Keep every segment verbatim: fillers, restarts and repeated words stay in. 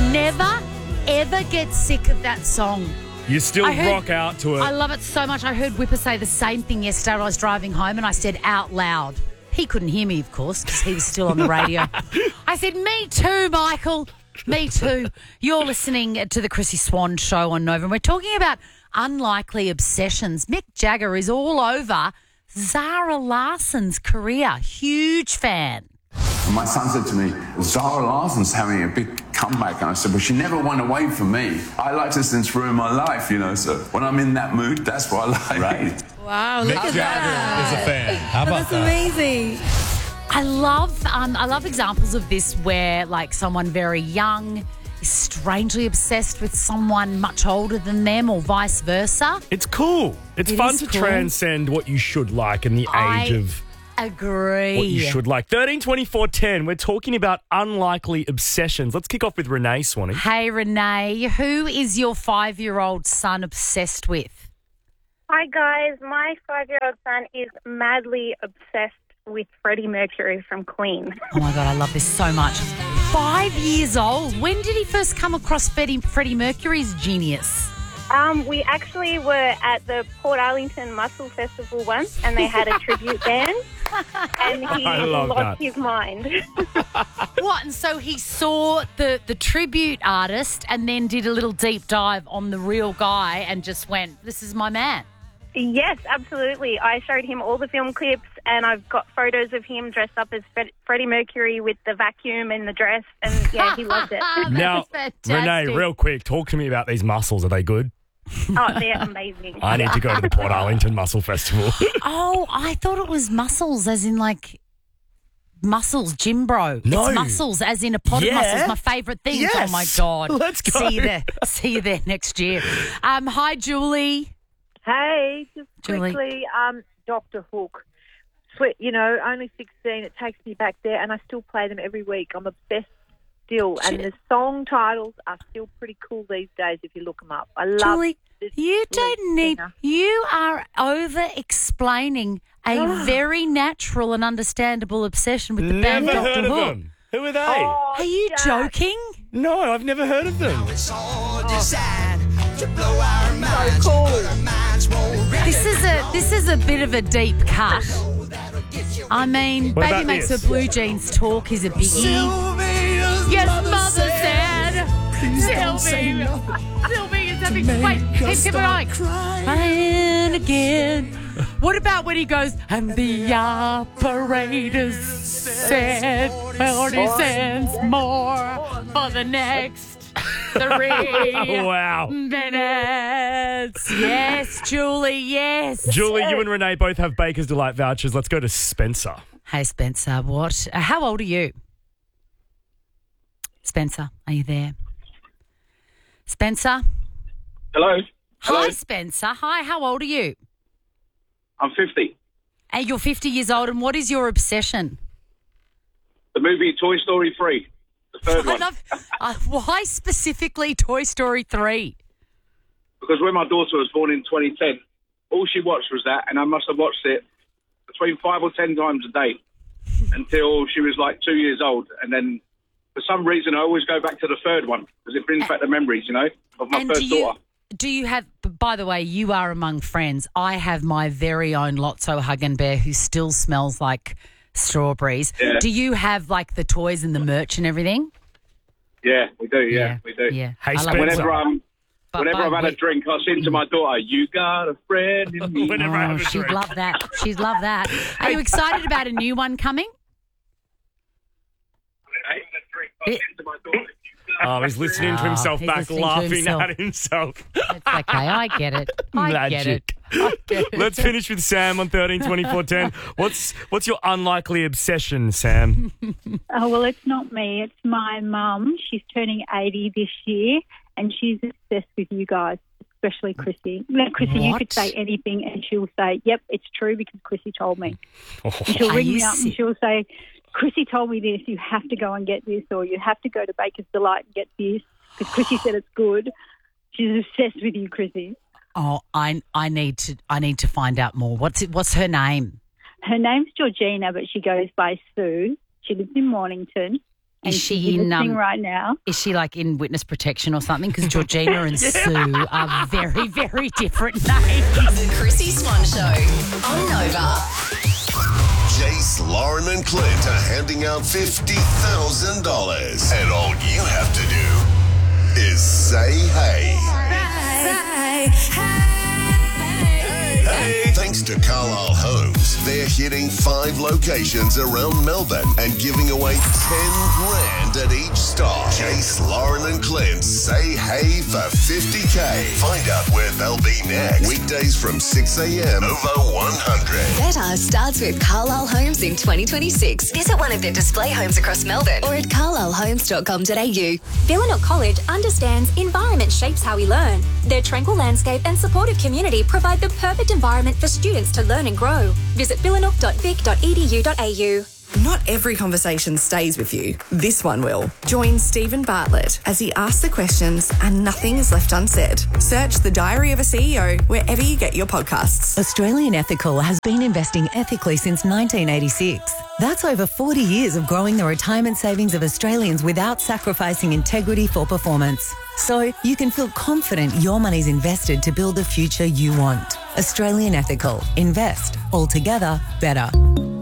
never, ever get sick of that song. You still I heard- rock out to it. I love it so much. I heard Whipper say the same thing yesterday when I was driving home, and I said out loud. He couldn't hear me, of course, because he was still on the radio. I said, me too, Michael. Me too. You're listening to the Chrissy Swan Show on Nova, and we're talking about unlikely obsessions. Mick Jagger is all over Zara Larsson's career. Huge fan. My son said to me, Zara Larsson's having a big comeback. And I said, well, she never went away from me. I liked her since through my life, you know, so when I'm in that mood, that's what I like. Right. Wow, Mick look at Jagger that. is a fan. How about That's that? amazing. I love, um, I love examples of this where, like, someone very young is strangely obsessed with someone much older than them, or vice versa. It's cool. It's It fun is to cool. transcend what you should like in the age I of agree. what you should like. thirteen twenty-four ten, we're talking about unlikely obsessions. Let's kick off with Renee Swanee. Hey, Renee, who is your five-year-old son obsessed with? Hi guys, my five-year-old son is madly obsessed with Freddie Mercury from Queen. Oh my God, I love this so much. Five years old. When did he first come across Freddie, Freddie Mercury's genius? Um, we actually were at the Port Arlington Muscle Festival once, and they had a tribute band, and he I love lost that. his mind. What? And so he saw the, the tribute artist and then did a little deep dive on the real guy and just went, this is my man. Yes, absolutely. I showed him all the film clips, and I've got photos of him dressed up as Fred- Freddie Mercury with the vacuum and the dress, and yeah, he loved it. That's Now, fantastic. Renee, real quick, talk to me about these muscles. Are they good? Oh, they're amazing. I need to go to the Port Arlington Muscle Festival. Oh, I thought it was muscles as in like muscles, gym bro. No. It's muscles as in a pot Yeah. of muscles. My favourite thing. Yes. Oh, my God. Let's go. See you there. See you there next year. Um, hi, Julie. Hey, just Julie. quickly, um, Doctor Hook. Sweet, you know, only sixteen. It takes me back there, and I still play them every week. I'm obsessed still, and the song titles are still pretty cool these days if you look them up. I love Julie, this you lead don't need, singer. you are over-explaining a very natural and understandable obsession with the band Never Doctor heard of Hook. them. Who are they? Oh, Are you Jack. joking? No, I've never heard of them. So cool. This is a this is a bit of a deep cut. I mean, What Baby about Makes this? Her Blue Jeans Talk is a biggie. Yes, Mother said. Sylvie. Sylvie is having... Wait, keep, keep it going. Crying again. What about when he goes, and the operators said forty cents more for the next three Wow. minutes. Yes, Julie, yes. Julie, you and Renee both have Baker's Delight vouchers. Let's go to Spencer. Hey, Spencer, what? Uh, how old are you? Spencer, are you there? Spencer? Hello. Hello. Hi, Spencer. Hi, how old are you? I'm fifty. Hey, you're fifty years old, and what is your obsession? The movie Toy Story three, the third I one. love, uh, why specifically Toy Story three? Because when my daughter was born in twenty ten, all she watched was that, and I must have watched it between five or ten times a day until she was like two years old. And then for some reason, I always go back to the third one because it brings back the memories, you know, of my And first do you, daughter. do you have, by the way, you are among friends. I have my very own Lotso Hug and Bear who still smells like strawberries. Yeah. Do you have like the toys and the merch and everything? Yeah, we do. Yeah, we do. Yeah. Hey, I love Spencer. it. Whenever I'm, But whenever by I've had a week- drink, I sing to my daughter, "You got a friend in me." Whenever I Oh, have a she'd drink. love that. She'd love that. Are you excited about a new one coming? I sing to my daughter, Oh, he's listening to himself he's back, listening to laughing himself. at himself. It's okay. I get it. I get it. Magic. I get it. Let's finish with Sam on thirteen twenty-four ten. What's what's your unlikely obsession, Sam? Oh, well, it's not me. It's my mum. She's turning eighty this year, and she's obsessed with you guys, especially Chrissy. Now, Chrissy, you What? could say anything, and she'll say, yep, it's true because Chrissy told me. Oh, And she'll Are ring you me up se- and she'll say, Chrissy told me this. You have to go and get this, or you have to go to Baker's Delight and get this because Chrissy said it's good. She's obsessed with you, Chrissy. Oh, I I need to I need to find out more. What's it? What's her name? Her name's Georgina, but she goes by Sue. She lives in Mornington. and Is she she's in, listening um, right now. Is she like in witness protection or something? Because Georgina and Sue are very, very different names. The Chrissy Swan Show on Nova. Jace, Lauren and Clint are handing out fifty thousand dollars. And all you have to do is say hey. Say hey. Hey. Thanks to Carlisle Homes, they're hitting five locations around Melbourne and giving away ten grand at each stop. Jace, Lauren and Clint say hey for fifty K. Find out where they'll be next. Weekdays from six a.m. over one hundred. Better starts with Carlisle Homes in twenty twenty-six. Visit one of their display homes across Melbourne or at carlisle homes dot com dot a u. Billanook College understands environment shapes how we learn. Their tranquil landscape and supportive community provide the perfect environment for students to learn and grow. Visit billanook dot vic dot e d u dot a u. Not every conversation stays with you. This one will. Join Stephen Bartlett as he asks the questions and nothing is left unsaid. Search The Diary of a C E O wherever you get your podcasts. Australian Ethical has been investing ethically since nineteen eighty-six. That's over forty years of growing the retirement savings of Australians without sacrificing integrity for performance. So you can feel confident your money's invested to build the future you want. Australian Ethical. Invest. Altogether better.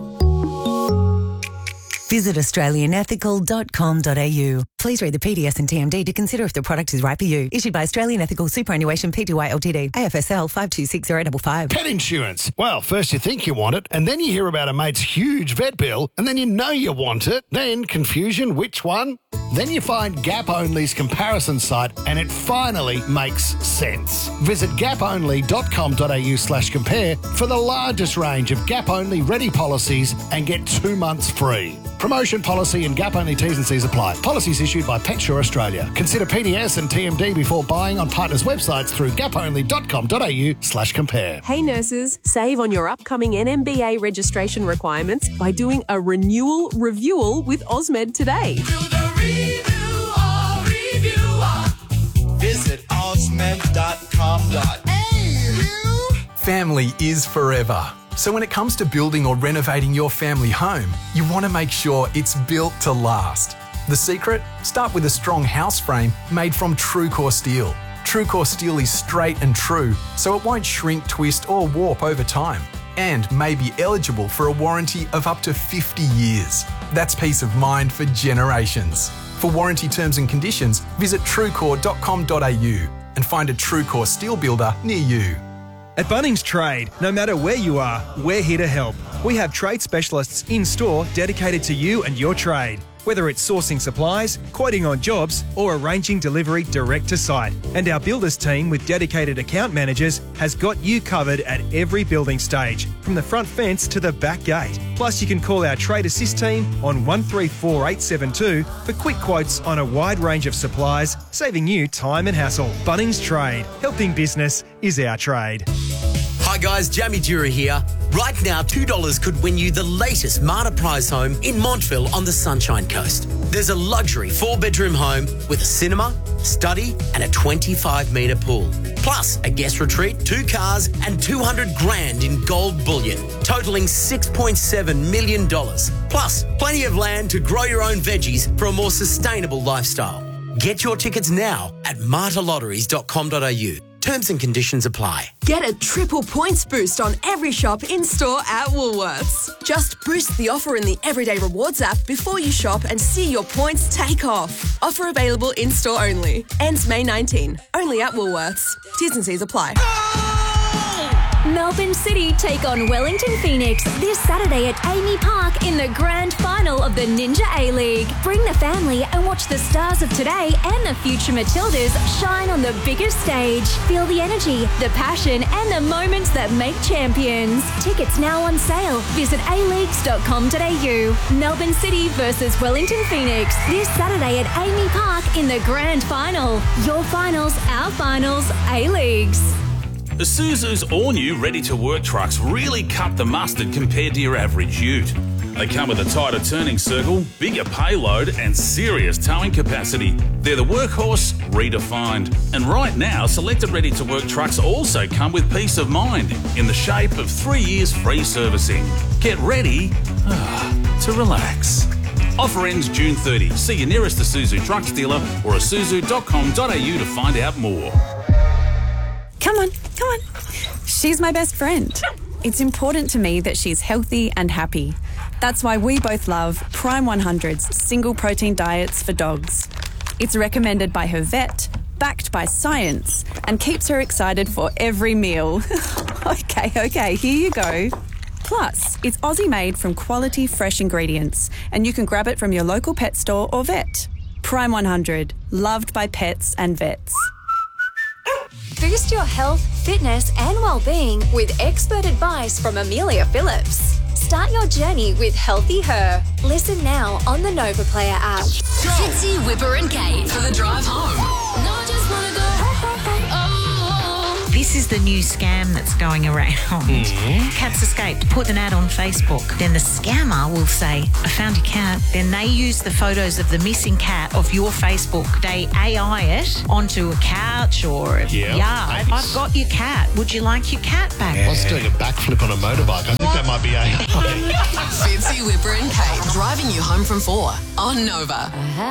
Visit australian ethical dot com dot a u. Please read the P D S and T M D to consider if the product is right for you. Issued by Australian Ethical Superannuation Pty Ltd. A F S L five two six zero five five. Pet insurance. Well, first you think you want it, and then you hear about a mate's huge vet bill, and then you know you want it. Then confusion, which one? Then you find Gap Only's comparison site, and it finally makes sense. Visit gap only dot com dot a u slash compare for the largest range of Gap Only ready policies and get two months free. Promotion policy and Gap Only T's and C's apply. Policies issued by PetSure Australia. Consider P D S and T M D before buying on partners' websites through gap only dot com dot a u slash compare. Hey nurses, save on your upcoming N M B A registration requirements by doing a renewal reviewal with Osmed today. Visit osmed dot com dot a u. Family is forever. So when it comes to building or renovating your family home, you want to make sure it's built to last. The secret? Start with a strong house frame made from TrueCore steel. TrueCore steel is straight and true, so it won't shrink, twist or warp over time, and may be eligible for a warranty of up to fifty years. That's peace of mind for generations. For warranty terms and conditions, visit truecore dot com dot a u and find a TrueCore steel builder near you. At Bunnings Trade, no matter where you are, we're here to help. We have trade specialists in store dedicated to you and your trade. Whether it's sourcing supplies, quoting on jobs, or arranging delivery direct to site. And our builders team with dedicated account managers has got you covered at every building stage, from the front fence to the back gate. Plus, you can call our Trade Assist team on one three four eight seven two for quick quotes on a wide range of supplies, saving you time and hassle. Bunnings Trade. Helping business is our trade. Hi guys, Jamie Dura here. Right now, two dollars could win you the latest Marta Prize home in Montville on the Sunshine Coast. There's a luxury four-bedroom home with a cinema, study and a twenty-five metre pool. Plus, a guest retreat, two cars and two hundred grand in gold bullion, totalling six point seven million dollars. Plus, plenty of land to grow your own veggies for a more sustainable lifestyle. Get your tickets now at marta lotteries dot com dot a u. Terms and conditions apply. Get a triple points boost on every shop in-store at Woolworths. Just boost the offer in the Everyday Rewards app before you shop and see your points take off. Offer available in-store only. Ends May nineteenth. Only at Woolworths. T's and C's apply. Melbourne City take on Wellington Phoenix this Saturday at Amy Park in the grand final of the Ninja A-League. Bring the family and watch the stars of today and the future Matildas shine on the biggest stage. Feel the energy, the passion and the moments that make champions. Tickets now on sale. Visit a leagues dot com dot a u. Melbourne City versus Wellington Phoenix this Saturday at Amy Park in the grand final. Your finals, our finals, A-Leagues. Isuzu's all-new ready-to-work trucks really cut the mustard compared to your average ute. They come with a tighter turning circle, bigger payload and serious towing capacity. They're the workhorse redefined. And right now, selected ready-to-work trucks also come with peace of mind in the shape of three years free servicing. Get ready ah, to relax. Offer ends June thirtieth. See your nearest Isuzu trucks dealer or isuzu dot com dot a u to find out more. Come on, come on. She's my best friend. It's important to me that she's healthy and happy. That's why we both love Prime one hundred's single protein diets for dogs. It's recommended by her vet, backed by science, and keeps her excited for every meal. okay, okay, here you go. Plus, it's Aussie made from quality fresh ingredients, and you can grab it from your local pet store or vet. Prime one hundred, loved by pets and vets. Boost your health, fitness, and well-being with expert advice from Amelia Phillips. Start your journey with Healthy Her. Listen now on the Nova Player app. Fitzy, Whipper and Kate for the drive home. No, I just wanna go. This is the new scam that's going around. Mm-hmm. Cats escaped. Put an ad on Facebook. Then the scammer will say, I found your cat. Then they use the photos of the missing cat off your Facebook. They A I it onto a couch or a Yeah, yard. nice. I've got your cat. Would you like your cat back? I was doing a backflip on a motorbike. I think that might be A I. Fitzy, Whipper and Kate driving you home from four on Nova.